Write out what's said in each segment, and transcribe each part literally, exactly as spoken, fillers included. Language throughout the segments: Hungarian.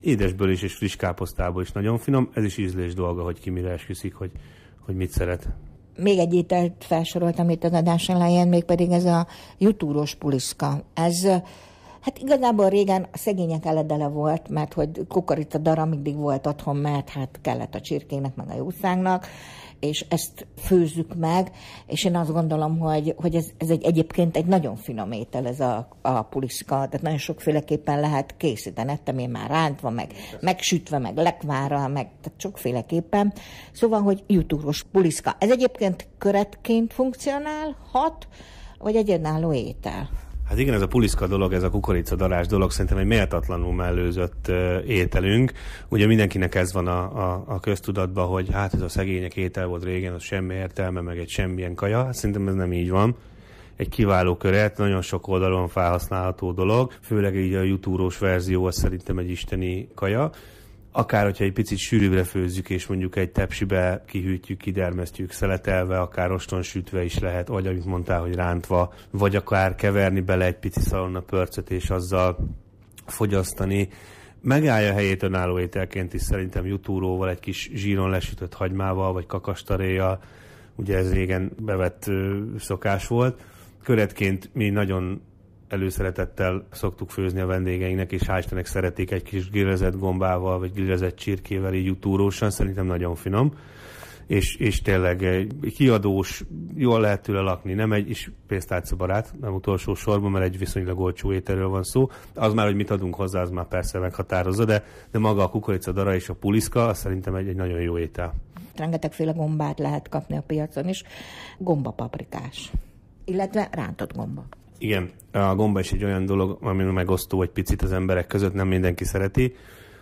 Édesből is és friss káposztából is nagyon finom, ez is ízlés dolga, hogy ki mire esküszik, hogy, hogy mit szeret. Még egy ételt felsoroltam itt az adás elején, mégpedig ez a jutúros puliszka. Ez hát igazából régen a szegények eledele volt, mert hogy kukorica dara mindig volt otthon, mert hát kellett a csirkének, meg a jószágnak, és ezt főzzük meg, és én azt gondolom, hogy, hogy ez, ez egy, egyébként egy nagyon finom étel, ez a, a puliszka, tehát nagyon sokféleképpen lehet készíteni, ettem én már rántva, meg megsütve, meg lekvárral, meg tehát sokféleképpen. Szóval, hogy jutúros puliszka. Ez egyébként köretként funkcionálhat, vagy egy önálló étel? Hát igen, ez a puliszka dolog, ez a kukoricadarás dolog szerintem egy méltatlanul mellőzött uh, ételünk. Ugye mindenkinek ez van a, a, a köztudatban, hogy hát ez a szegények étel volt régen, az semmi értelme, meg egy semmilyen kaja. Hát szerintem ez nem így van. Egy kiváló köret, nagyon sok oldalon felhasználható dolog, főleg így a jutúrós verzió, az szerintem egy isteni kaja. Akár, hogyha egy picit sűrűbbre főzzük, és mondjuk egy tepsibe kihűtjük, kidermesztjük szeletelve, akár oston sütve is lehet, vagy amit mondtál, hogy rántva, vagy akár keverni bele egy pici szalonnapörcöt, és azzal fogyasztani. Megállja helyét önálló ételként is szerintem jutúróval, egy kis zsíron lesütött hagymával, vagy kakastaréjjal. Ugye ez régen bevett ö, szokás volt. Köretként mi nagyon előszeretettel szoktuk főzni a vendégeinknek, és hál' Istennek szeretik egy kis grillezett gombával, vagy grillezett csirkével, így jutúrósan, szerintem nagyon finom. És, és tényleg kiadós, jól lehet tőle lakni, nem egy, és pénztárcabarát, nem utolsó sorban, mert egy viszonylag olcsó ételről van szó. Az már, hogy mit adunk hozzá, az már persze meghatározza, de, de maga a kukoricadara és a puliszka, az szerintem egy, egy nagyon jó étel. Rengetegféle gombát lehet kapni a piacon is. Gombapaprikás, illetve rántott gomba. Igen, a gomba is egy olyan dolog, ami megosztó egy picit az emberek között, nem mindenki szereti,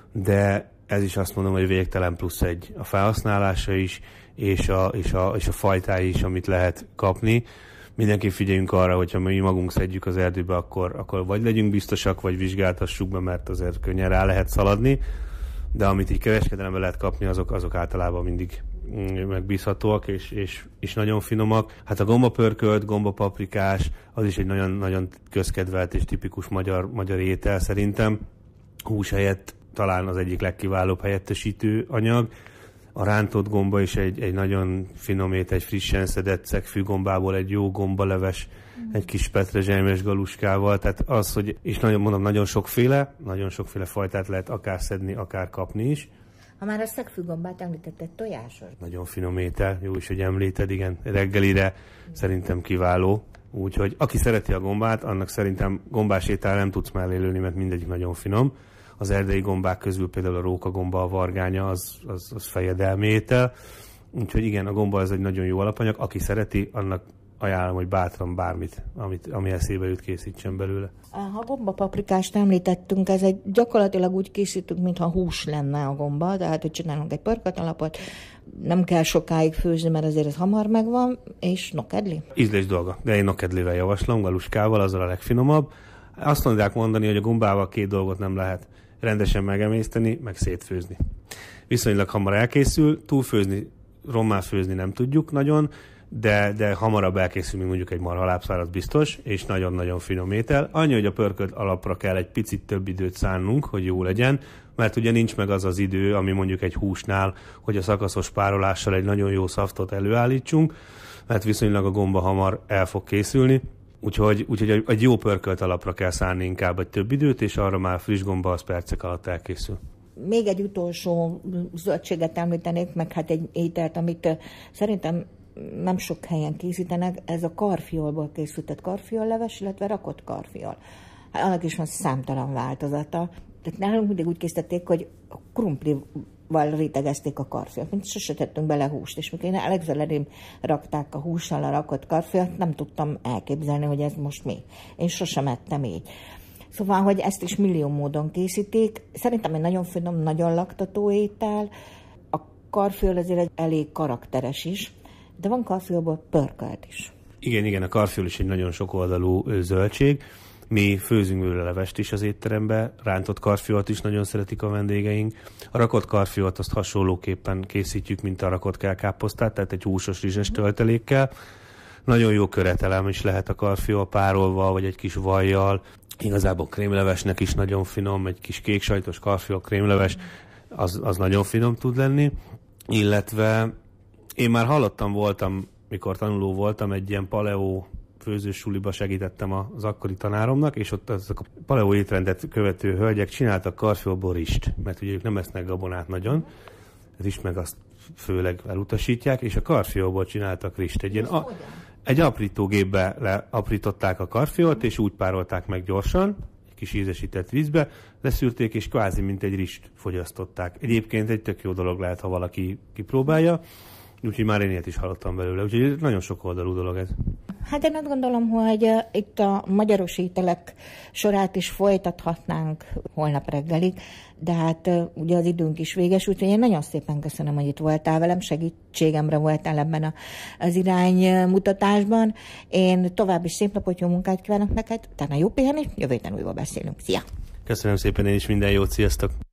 de ez is azt mondom, hogy végtelen plusz egy. A felhasználása is, és a, és a, és a fajtái is, amit lehet kapni. Mindenki figyeljünk arra, hogyha mi magunk szedjük az erdőbe, akkor, akkor vagy legyünk biztosak, vagy vizsgáltassuk be, mert azért könnyen rá lehet szaladni, de amit így kereskedelemben lehet kapni, azok, azok általában mindig megbízhatóak, és, és, és nagyon finomak. Hát a gombapörkölt, gombapaprikás, az is egy nagyon, nagyon közkedvelt és tipikus magyar, magyar étel szerintem. Hús helyett talán az egyik legkiválóbb helyettesítő anyag. A rántott gomba is egy, egy nagyon finom étel, egy frissen szedett szegfű gombából, egy jó gombaleves, mm. egy kis petrezselymes galuskával, tehát az, hogy, és nagyon mondom, nagyon sokféle, nagyon sokféle fajtát lehet akár szedni, akár kapni is. Ha már a szegfűgombát említetted, tojásos. Nagyon finom étel, jó is, hogy említed, igen, reggelire szerintem kiváló. Úgyhogy aki szereti a gombát, annak szerintem gombás étel nem tudsz mellé lőni, mert mindegyik nagyon finom. Az erdei gombák közül például a rókagomba, a vargánya, az, az, az fejedelmi étel. Úgyhogy igen, a gomba az egy nagyon jó alapanyag. Aki szereti, annak ajánlom, hogy bátran bármit, amit, ami eszébe jut, készítsen belőle. Ha gombapaprikást említettünk, ez egy gyakorlatilag úgy készítünk, mintha hús lenne a gomba, tehát hogy csinálunk egy pörkölt alapot, nem kell sokáig főzni, mert azért ez hamar megvan, és nokedli. Ízlés dolga, de én nokedlivel javaslom, galuskával, azzal a legfinomabb. Azt mondják mondani, hogy a gombával két dolgot nem lehet rendesen megemészteni, meg szétfőzni. Viszonylag hamar elkészül, túlfőzni, rommá főzni nem tudjuk nagyon, de, de hamarabb elkészül, mint mondjuk egy marhalábszár, az biztos, és nagyon-nagyon finom étel. Annyi, hogy a pörkölt alapra kell egy picit több időt szánnunk, hogy jó legyen, mert ugye nincs meg az az idő, ami mondjuk egy húsnál, hogy a szakaszos párolással egy nagyon jó szaftot előállítsunk, mert viszonylag a gomba hamar el fog készülni. Úgyhogy, úgyhogy egy jó pörkölt alapra kell szánni inkább egy több időt, és arra már friss gomba az percek alatt elkészül. Még egy utolsó zöldséget említenék, meg hát egy ételt, amit szerintem nem sok helyen készítenek, ez a karfiolból készített karfiolleves, illetve rakott karfiol. Hát annak is van számtalan változata. Tehát nálunk mindig úgy készítették, hogy a krumplival rétegezték a karfiolt, mint sose tettünk bele húst, és mikor én legzeleném rakták a hússal a rakott karfiolt, nem tudtam elképzelni, hogy ez most mi. Én sosem ettem így. Szóval, hogy ezt is millió módon készítik. Szerintem egy nagyon finom, nagyon laktató étel. A karfiol azért egy elég karakteres is, de van karfiolból pörkölt is. Igen, igen, a karfiol is egy nagyon sokoldalú zöldség. Mi főzünk belőle levest is az étterembe, rántott karfiolt is nagyon szeretik a vendégeink. A rakott karfiolt azt hasonlóképpen készítjük, mint a rakott kelkáposztát, tehát egy húsos rizses töltelékkel. Nagyon jó köretelem is lehet a karfiol párolva, vagy egy kis vajjal. Igazából krémlevesnek is nagyon finom, egy kis kéksajtos karfiol krémleves, az, az nagyon finom tud lenni. Illetve én már hallottam, voltam, mikor tanuló voltam, egy ilyen paleó főzős suliba segítettem az akkori tanáromnak, és ott azok a paleó étrendet követő hölgyek csináltak karfiolból rist, mert ugye ők nem esznek gabonát nagyon, rist meg azt főleg elutasítják, és a karfiolból csináltak rist. Egy, ilyen a, egy aprítógépbe leaprították a karfiolt, és úgy párolták meg gyorsan, egy kis ízesített vízbe, leszűrték, és kvázi mint egy rist fogyasztották. Egyébként egy tök jó dolog lehet, ha valaki kipróbálja, úgyhogy már én ilyet is hallottam belőle, úgyhogy nagyon sok oldalú dolog ez. Hát én azt gondolom, hogy uh, itt a magyaros ételek sorát is folytathatnánk holnap reggelig, de hát uh, ugye az időnk is véges, úgyhogy én nagyon szépen köszönöm, hogy itt voltál velem, segítségemre voltál ebben a, az iránymutatásban. Én további szép napot, jó munkát kívánok neked, utána jó pihenést, jövő héten újra beszélünk. Szia! Köszönöm szépen, én is minden jót, sziasztok!